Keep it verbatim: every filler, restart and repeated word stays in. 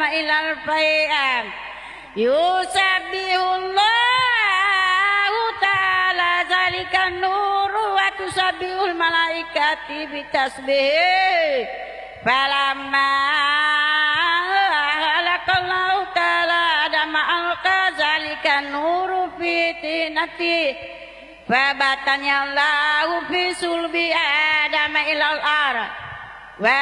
ilal fayam yusabbihullahu ta'ala zalikan nuru wa tusabbihul malaikati bitasbih falamma halakallahu ta'ala adama alqa zalikan nuru fitinati fabatanya Allahu fi sulbi adama ilal ar